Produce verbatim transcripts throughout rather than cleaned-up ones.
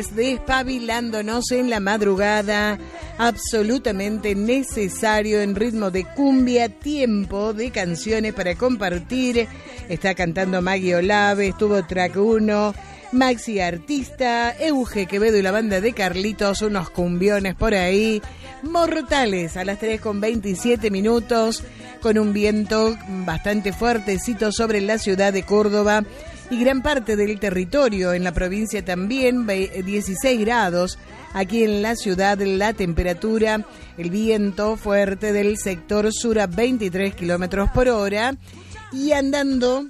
Despabilándonos en la madrugada, absolutamente necesario en ritmo de cumbia, tiempo de canciones para compartir. Está cantando Maggie Olave, estuvo track uno, Maxi Artista, Euge Quevedo y la banda de Carlitos, unos cumbiones por ahí, mortales a las tres con veintisiete minutos, con un viento bastante fuertecito sobre la ciudad de Córdoba y gran parte del territorio, en la provincia también, dieciséis grados, aquí en la ciudad la temperatura, el viento fuerte del sector sur a veintitrés kilómetros por hora y andando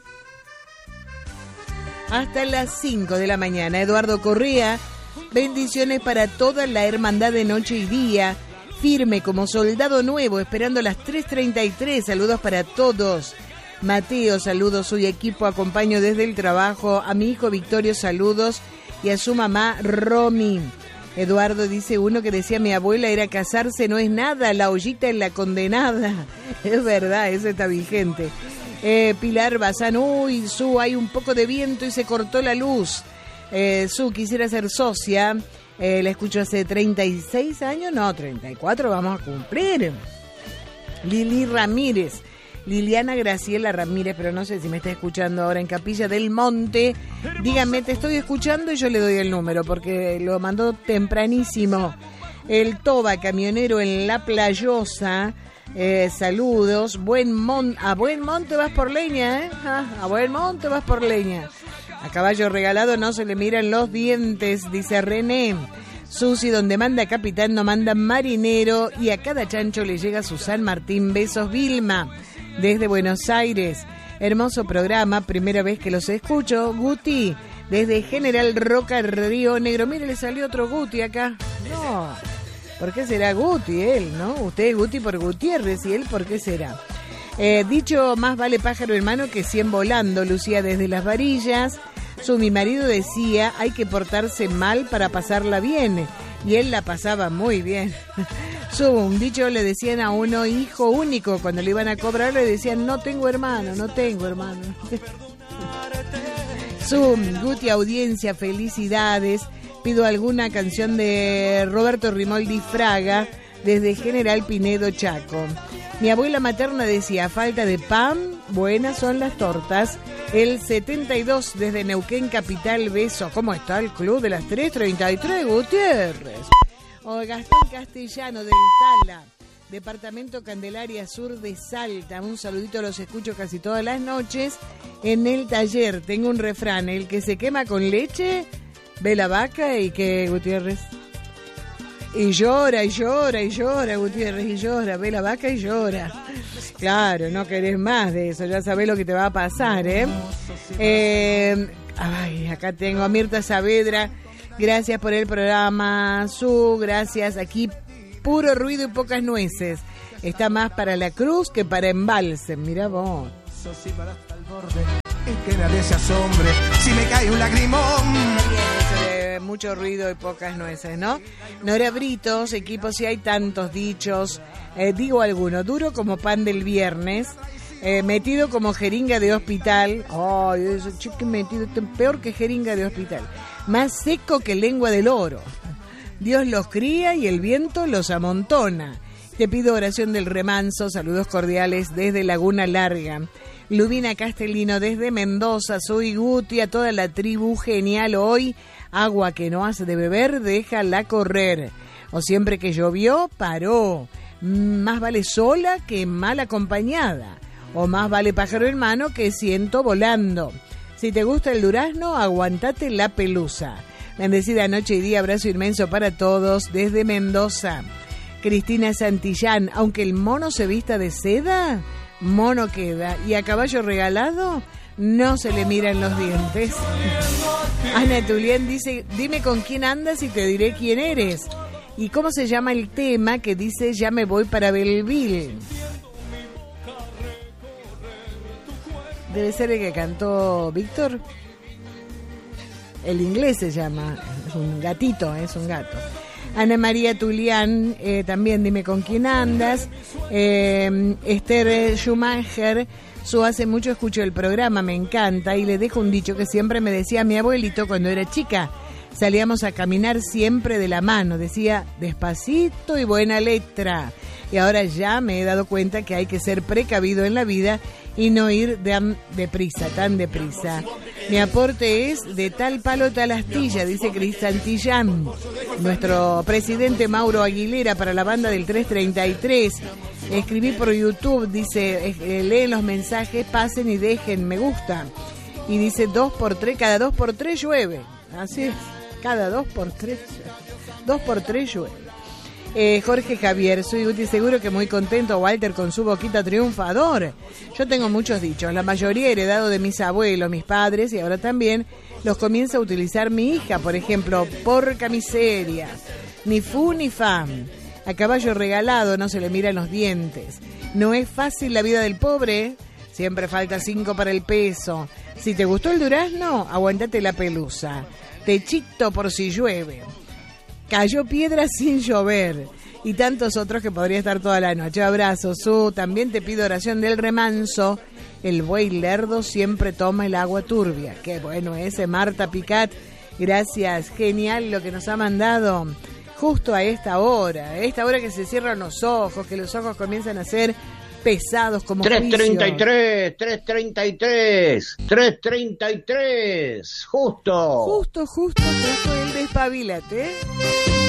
hasta las cinco de la mañana. Eduardo Correa, bendiciones para toda la hermandad de noche y día, firme como soldado nuevo, esperando las tres treinta y tres, saludos para todos. Mateo, saludos, su equipo, acompaño desde el trabajo, a mi hijo Victorio, saludos, y a su mamá Romy. Eduardo dice, uno que decía mi abuela era casarse no es nada, la ollita es la condenada. Es verdad, eso está vigente. Eh, Pilar Bazán, uy, Su, hay un poco de viento y se cortó la luz. Eh, Su, quisiera ser socia, eh, la escucho hace treinta y seis años, no, treinta y cuatro vamos a cumplir. Lili Ramírez. Liliana Graciela Ramírez, pero no sé si me está escuchando ahora en Capilla del Monte. Díganme, te estoy escuchando y yo le doy el número porque lo mandó tempranísimo. El Toba, camionero en La Playosa. Eh, saludos. Buen mon a Buen Monte vas por leña, ¿eh? Ah, a Buen Monte vas por leña. A caballo regalado no se le miran los dientes, dice René. Susi, donde manda capitán no manda marinero, y a cada chancho le llega su San Martín. Besos, Vilma, desde Buenos Aires. Hermoso programa, primera vez que los escucho. Guti, desde General Roca, Río Negro. Mire, le salió otro Guti acá. No, ¿por qué será Guti él, no? Usted es Guti por Gutiérrez, y él, ¿por qué será? Eh, dicho, más vale pájaro en mano que cien volando. Lucía, desde Las Varillas. Su, mi marido decía, hay que portarse mal para pasarla bien, y él la pasaba muy bien. Su, un dicho le decían a uno hijo único, cuando le iban a cobrar le decían, no tengo hermano, no tengo hermano. Su, Guti, audiencia, felicidades. Pido alguna canción de Roberto Rimoldi Fraga, desde General Pinedo, Chaco. Mi abuela materna decía, a falta de pan, buenas son las tortas. El setenta y dos, desde Neuquén Capital, beso. ¿Cómo está el club de las tres treinta y tres, Gutiérrez? O Gastón Castellano, del Tala, departamento Candelaria Sur de Salta. Un saludito, los escucho casi todas las noches. En el taller tengo un refrán, el que se quema con leche, ve la vaca y que, Gutiérrez... Y llora, y llora, y llora, Gutiérrez, y llora, ve la vaca y llora. Claro, no querés más de eso, ya sabés lo que te va a pasar, ¿eh? eh ay, acá tengo a Mirta Saavedra, gracias por el programa, Su, gracias, aquí puro ruido y pocas nueces. Está más para la cruz que para embalse, mira vos. Que nadie se asombre si me cae un lagrimón. Mucho ruido y pocas nueces, ¿no? Nora Britos, equipo, si hay tantos dichos, eh, digo alguno, duro como pan del viernes, eh, metido como jeringa de hospital, ay, eso, chico, metido, peor que jeringa de hospital, más seco que lengua del oro, Dios los cría y el viento los amontona. Te pido oración del remanso, saludos cordiales desde Laguna Larga. Lubina Castellino, desde Mendoza, soy Guti, a toda la tribu genial hoy. Agua que no hace de beber, déjala correr. O siempre que llovió, paró. Más vale sola que mal acompañada. O más vale pájaro en mano que ciento volando. Si te gusta el durazno, aguantate la pelusa. Bendecida noche y día, abrazo inmenso para todos desde Mendoza. Cristina Santillán, aunque el mono se vista de seda, mono queda. Y a caballo regalado, no se le miran los dientes. Ana Tulián dice, dime con quién andas y te diré quién eres. ¿Y cómo se llama el tema que dice ya me voy para Belleville? Debe ser el que cantó Víctor. El inglés se llama, es un gatito, es un gato. Ana María Tulián, eh, también dime con quién andas. Eh, Esther Schumacher, Su, hace mucho escucho el programa, me encanta, y le dejo un dicho que siempre me decía mi abuelito cuando era chica. salíamos a caminar siempre de la mano, decía despacito y buena letra. Y ahora ya me he dado cuenta que hay que ser precavido en la vida y no ir de deprisa, tan deprisa. Mi aporte es de tal palo tal astilla, dice Cristian Tillán. Nuestro presidente Mauro Aguilera para la banda del tres treinta y tres. Escribí por YouTube, dice, eh, leen los mensajes, pasen y dejen me gusta. Y dice dos por tres, cada dos por tres llueve. Así es, cada dos por tres, dos por tres llueve. Eh, Jorge Javier, soy útil, seguro que muy contento Walter con su boquita triunfador. Yo tengo muchos dichos, la mayoría heredado de mis abuelos, mis padres, y ahora también los comienza a utilizar mi hija. Por ejemplo, porca miseria, ni fu ni fam, a caballo regalado no se le miran los dientes, no es fácil la vida del pobre, siempre falta cinco para el peso, si te gustó el durazno, aguantate la pelusa, techito por si llueve, cayó piedra sin llover, y tantos otros que podría estar toda la noche. Abrazo, Su. También te pido oración del remanso. El buey lerdo siempre toma el agua turbia. Qué bueno ese, Marta Picat. Gracias, genial lo que nos ha mandado. Justo a esta hora, a esta hora que se cierran los ojos, que los ojos comienzan a ser pesados como tres treinta y tres, tres treinta y tres, tres treinta y tres, justo. Justo, justo, justo el despabilate.